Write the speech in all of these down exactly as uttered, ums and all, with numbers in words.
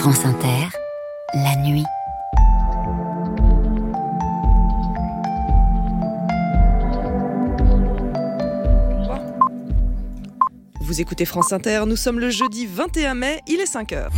France Inter, la nuit. Vous écoutez France Inter, nous sommes le jeudi vingt et un mai, il est cinq heures.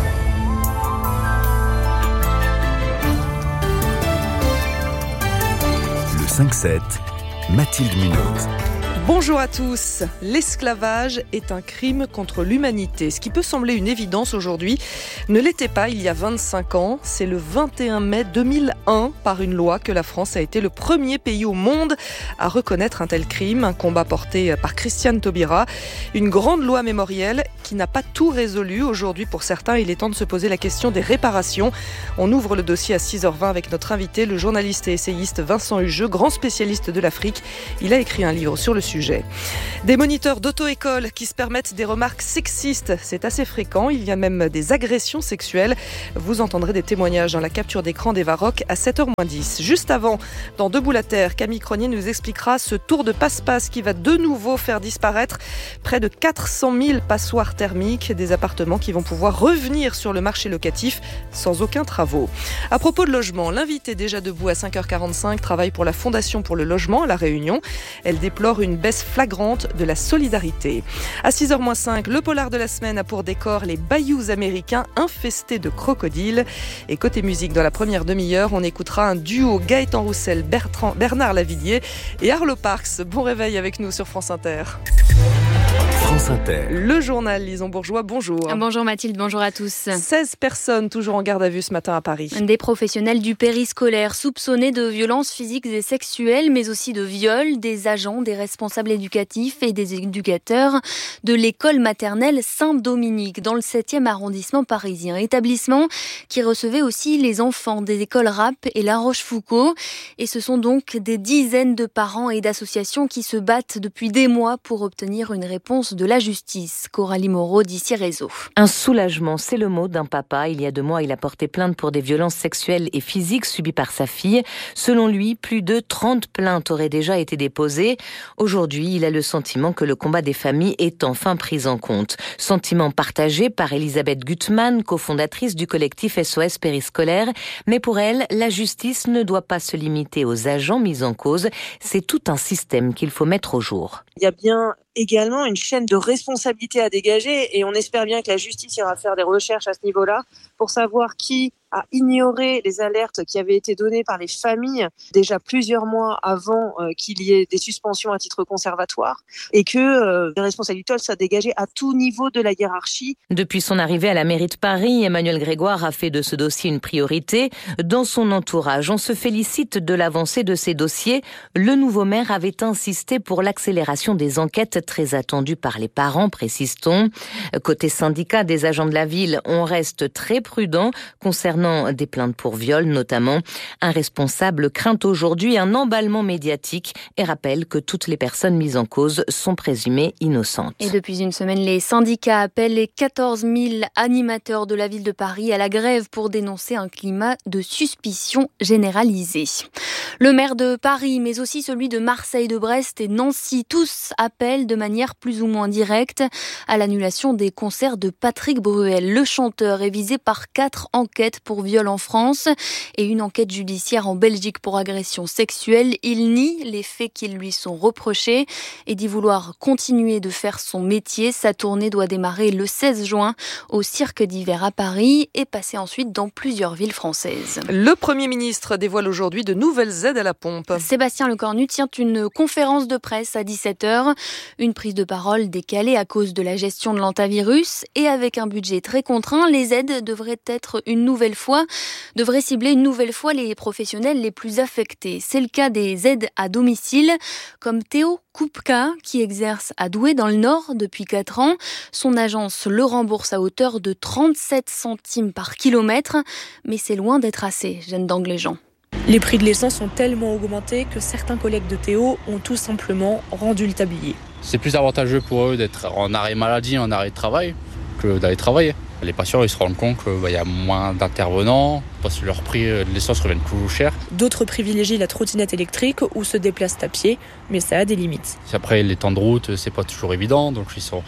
Le cinq sept, Mathilde Munoz. Bonjour à tous. L'esclavage est un crime contre l'humanité. Ce qui peut sembler une évidence aujourd'hui ne l'était pas il y a vingt-cinq ans. C'est le vingt et un mai deux mille un, par une loi, que la France a été le premier pays au monde à reconnaître un tel crime. Un combat porté par Christiane Taubira. Une grande loi mémorielle qui n'a pas tout résolu. Aujourd'hui, pour certains, il est temps de se poser la question des réparations. On ouvre le dossier à six heures vingt avec notre invité, le journaliste et essayiste Vincent Hugeux, grand spécialiste de l'Afrique. Il a écrit un livre sur le sujet. Des moniteurs d'auto-école qui se permettent des remarques sexistes, c'est assez fréquent. Il y a même des agressions sexuelles. Vous entendrez des témoignages dans la capture d'écran d'Eva Rock à sept heures moins dix. Juste avant, dans Debout la Terre, Camille Cronier nous expliquera ce tour de passe-passe qui va de nouveau faire disparaître près de quatre cent mille passoires thermiques, des appartements qui vont pouvoir revenir sur le marché locatif sans aucun travaux. À propos de logement, l'invité déjà debout à cinq heures quarante-cinq travaille pour la Fondation pour le logement à La Réunion. Elle déplore une baisse flagrante de la solidarité. À six heures moins cinq, le polar de la semaine a pour décor les bayous américains infestés de crocodiles. Et côté musique, dans la première demi-heure, on écoutera un duo Gaëtan Roussel, Bertrand, Bernard Lavillier et Arlo Parks. Bon réveil avec nous sur France Inter. France Inter. Le journal Lison Bourgeois, bonjour. Bonjour Mathilde, bonjour à tous. seize personnes toujours en garde à vue ce matin à Paris. Des professionnels du périscolaire soupçonnés de violences physiques et sexuelles, mais aussi de viols, des agents, des responsables éducatifs et des éducateurs de l'école maternelle Saint-Dominique dans le septième arrondissement parisien. Établissement qui recevait aussi les enfants des écoles Rapp et La Rochefoucauld. Et ce sont donc des dizaines de parents et d'associations qui se battent depuis des mois pour obtenir une réponse de la justice. Coralie Moreau d'Ici Réseau. Un soulagement, c'est le mot d'un papa. Il y a deux mois, il a porté plainte pour des violences sexuelles et physiques subies par sa fille. Selon lui, plus de trente plaintes auraient déjà été déposées. Aujourd'hui, il a le sentiment que le combat des familles est enfin pris en compte. Sentiment partagé par Elisabeth Gutmann, cofondatrice du collectif S O S Périscolaire. Mais pour elle, la justice ne doit pas se limiter aux agents mis en cause. C'est tout un système qu'il faut mettre au jour. Il y a bien également une chaîne de responsabilité à dégager et on espère bien que la justice ira faire des recherches à ce niveau-là pour savoir qui a ignoré les alertes qui avaient été données par les familles déjà plusieurs mois avant euh, qu'il y ait des suspensions à titre conservatoire et que euh, les responsabilités soient dégagées à tout niveau de la hiérarchie. Depuis son arrivée à la mairie de Paris, Emmanuel Grégoire a fait de ce dossier une priorité. Dans son entourage, on se félicite de l'avancée de ces dossiers. Le nouveau maire avait insisté pour l'accélération des enquêtes très attendues par les parents, précise-t-on. Côté syndicat des agents de la ville, on reste très prudent concernant des plaintes pour viol notamment. Un responsable craint aujourd'hui un emballement médiatique et rappelle que toutes les personnes mises en cause sont présumées innocentes. Et depuis une semaine, les syndicats appellent les quatorze mille animateurs de la ville de Paris à la grève pour dénoncer un climat de suspicion généralisée. Le maire de Paris, mais aussi celui de Marseille, de Brest et Nancy, tous appellent de manière plus ou moins directe à l'annulation des concerts de Patrick Bruel. Le chanteur est visé par quatre enquêtes pour viol en France et une enquête judiciaire en Belgique pour agression sexuelle. Il nie les faits qui lui sont reprochés et dit vouloir continuer de faire son métier. Sa tournée doit démarrer le seize juin au Cirque d'hiver à Paris et passer ensuite dans plusieurs villes françaises. Le Premier ministre dévoile aujourd'hui de nouvelles aides à la pompe. Sébastien Lecornu tient une conférence de presse à dix-sept heures. Une prise de parole décalée à cause de la gestion de l'antivirus et avec un budget très contraint, les aides devraient être une nouvelle fois, devraient cibler une nouvelle fois les professionnels les plus affectés. C'est le cas des aides à domicile, comme Théo Koupka, qui exerce à Douai dans le Nord depuis quatre ans. Son agence le rembourse à hauteur de trente-sept centimes par kilomètre, mais c'est loin d'être assez, Jeanne d'Angléjean. Les prix de l'essence ont tellement augmenté que certains collègues de Théo ont tout simplement rendu le tablier. C'est plus avantageux pour eux d'être en arrêt maladie, en arrêt de travail, que d'aller travailler. Les patients ils se rendent compte qu'il bah, y a moins d'intervenants, parce que leur prix de l'essence revient plus cher. D'autres privilégient la trottinette électrique ou se déplacent à pied, mais ça a des limites. Après, les temps de route, c'est pas toujours évident, donc ils sont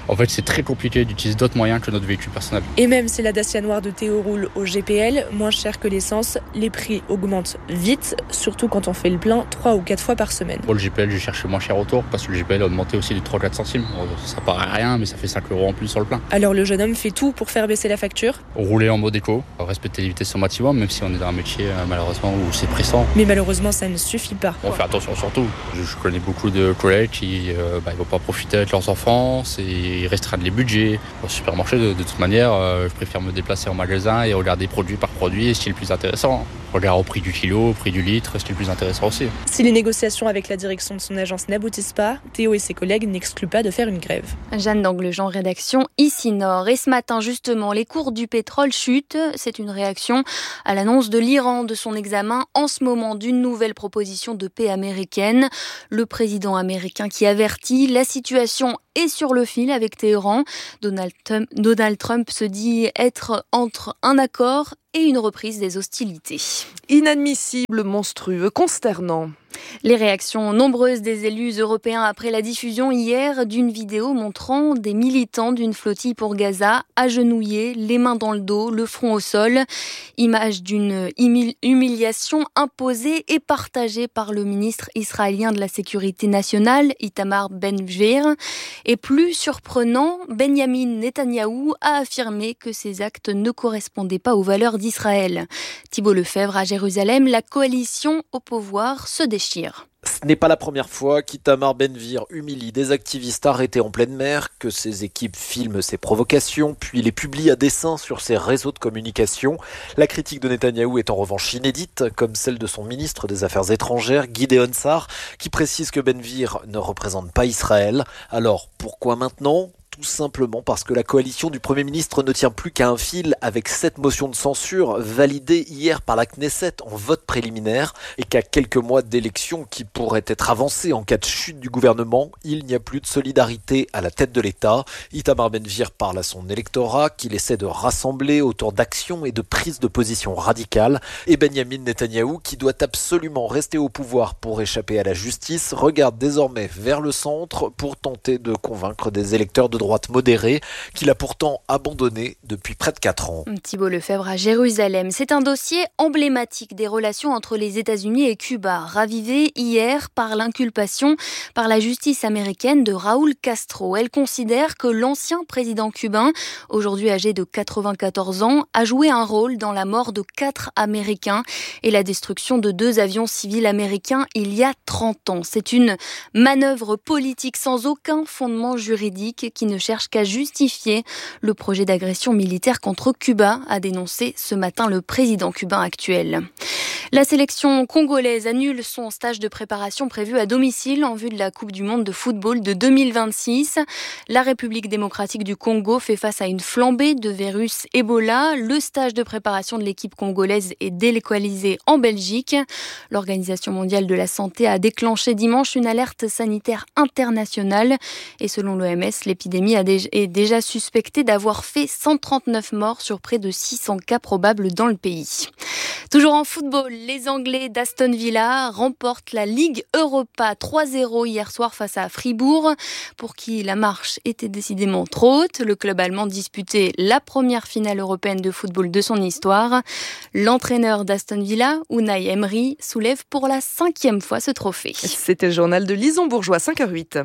En fait, c'est très compliqué d'utiliser d'autres moyens que notre véhicule personnel. Et même si la Dacia noire de Théo roule au G P L, moins cher que l'essence, les prix augmentent vite, surtout quand on fait le plein trois ou quatre fois par semaine. Pour le G P L, j'ai cherché moins cher autour parce que le G P L a augmenté aussi de trois à quatre centimes. Ça paraît rien, mais ça fait cinq euros en plus sur le plein. Alors le jeune homme fait tout pour faire baisser la facture. Rouler en mode éco, respecter les vitesses au maximum, même si on est dans un métier malheureusement où c'est pressant. Mais malheureusement, ça ne suffit pas. On fait attention surtout. Je, je connais beaucoup de collègues qui euh, bah, ils vont pas profiter avec leurs enfants, et restreindre les budgets. Au supermarché, de, de toute manière, euh, je préfère me déplacer en magasin et regarder produit par produit, ce qui est le plus intéressant. Regarde au prix du kilo, au prix du litre, ce qui est le plus intéressant aussi. Si les négociations avec la direction de son agence n'aboutissent pas, Théo et ses collègues n'excluent pas de faire une grève. Jeanne d'Anglejean, rédaction Ici Nord. Et ce matin, justement, les cours du pétrole chutent. C'est une réaction à l'annonce de l'Iran de son examen en ce moment d'une nouvelle proposition de paix américaine. Le président américain qui avertit, la situation est sur le fil avec Téhéran. Donald Trump, Donald Trump se dit être entre un accord et une reprise des hostilités. Inadmissible, monstrueux, consternant. Les réactions nombreuses des élus européens après la diffusion hier d'une vidéo montrant des militants d'une flottille pour Gaza agenouillés, les mains dans le dos, le front au sol. Image d'une humiliation imposée et partagée par le ministre israélien de la Sécurité nationale, Itamar Ben-Gvir. Et plus surprenant, Benyamin Netanyahou a affirmé que ces actes ne correspondaient pas aux valeurs d'Israël. Thibault Lefebvre à Jérusalem, la coalition au pouvoir se déchire. Ce n'est pas la première fois qu'Itamar Ben-Gvir humilie des activistes arrêtés en pleine mer, que ses équipes filment ses provocations, puis les publient à dessein sur ses réseaux de communication. La critique de Netanyahou est en revanche inédite, comme celle de son ministre des Affaires étrangères, Gideon Sa'ar, qui précise que Ben-Gvir ne représente pas Israël. Alors, pourquoi maintenant ? Tout simplement parce que la coalition du Premier ministre ne tient plus qu'à un fil avec cette motion de censure validée hier par la Knesset en vote préliminaire et qu'à quelques mois d'élections qui pourraient être avancées en cas de chute du gouvernement, il n'y a plus de solidarité à la tête de l'État. Itamar Ben-Gvir parle à son électorat qu'il essaie de rassembler autour d'actions et de prises de position radicales. Et Benyamin Netanyahou, qui doit absolument rester au pouvoir pour échapper à la justice, regarde désormais vers le centre pour tenter de convaincre des électeurs de droite modérée qu'il a pourtant abandonné depuis près de quatre ans. Thibault Lefebvre à Jérusalem. C'est un dossier emblématique des relations entre les États-Unis et Cuba, ravivé hier par l'inculpation par la justice américaine de Raúl Castro. Elle considère que l'ancien président cubain, aujourd'hui âgé de quatre-vingt-quatorze ans, a joué un rôle dans la mort de quatre Américains et la destruction de deux avions civils américains il y a trente ans. C'est une manœuvre politique sans aucun fondement juridique qui ne cherche qu'à justifier le projet d'agression militaire contre Cuba, a dénoncé ce matin le président cubain actuel. La sélection congolaise annule son stage de préparation prévu à domicile en vue de la Coupe du monde de football de deux mille vingt-six. La République démocratique du Congo fait face à une flambée de virus Ebola. Le stage de préparation de l'équipe congolaise est délocalisé en Belgique. L'Organisation mondiale de la santé a déclenché dimanche une alerte sanitaire internationale et selon l'O M S, l'épidémie est déjà suspectée d'avoir fait cent trente-neuf morts sur près de six cents cas probables dans le pays. Toujours en football, les Anglais d'Aston Villa remportent la Ligue Europa trois zéro hier soir face à Fribourg, pour qui la marche était décidément trop haute. Le club allemand disputait la première finale européenne de football de son histoire. L'entraîneur d'Aston Villa, Unai Emery, soulève pour la cinquième fois ce trophée. C'était le journal de Lison Bourgeois, cinq heures huit.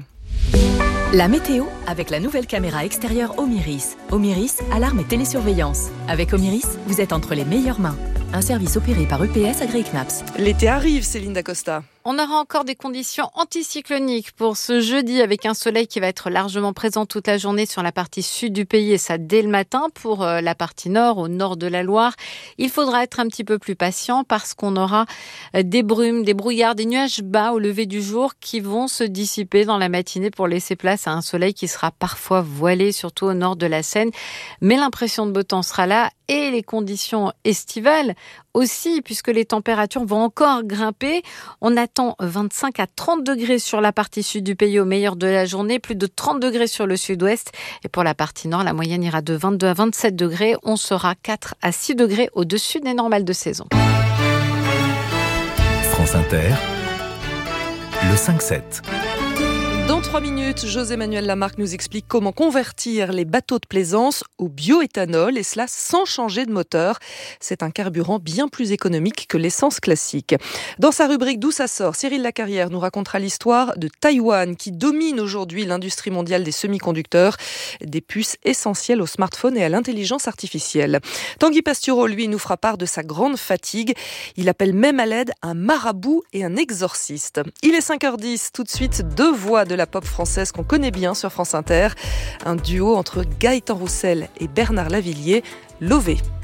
La météo avec la nouvelle caméra extérieure Omiris. Omiris, alarme et télésurveillance. Avec Omiris, vous êtes entre les meilleures mains. Un service opéré par U P S AgriKnaps. L'été arrive, Céline Dacosta. On aura encore des conditions anticycloniques pour ce jeudi avec un soleil qui va être largement présent toute la journée sur la partie sud du pays et ça dès le matin. Pour la partie nord, au nord de la Loire, il faudra être un petit peu plus patient parce qu'on aura des brumes, des brouillards, des nuages bas au lever du jour qui vont se dissiper dans la matinée pour laisser place à un soleil qui sera parfois voilé, surtout au nord de la Seine. Mais l'impression de beau temps sera là et les conditions estivales aussi, puisque les températures vont encore grimper. On attend vingt-cinq à trente degrés sur la partie sud du pays au meilleur de la journée, plus de trente degrés sur le sud-ouest. Et pour la partie nord, la moyenne ira de vingt-deux à vingt-sept degrés. On sera quatre à six degrés au-dessus des normales de saison. France Inter, le cinq sept. Dans trois minutes, José-Manuel Lamarque nous explique comment convertir les bateaux de plaisance au bioéthanol et cela sans changer de moteur. C'est un carburant bien plus économique que l'essence classique. Dans sa rubrique D'où ça sort, Cyril Lacarrière nous racontera l'histoire de Taïwan qui domine aujourd'hui l'industrie mondiale des semi-conducteurs, des puces essentielles aux smartphones et à l'intelligence artificielle. Tanguy Pastureau, lui, nous fera part de sa grande fatigue. Il appelle même à l'aide un marabout et un exorciste. Il est cinq heures dix, tout de suite deux voix de la pop française qu'on connaît bien sur France Inter. Un duo entre Gaëtan Roussel et Bernard Lavillier, Lové.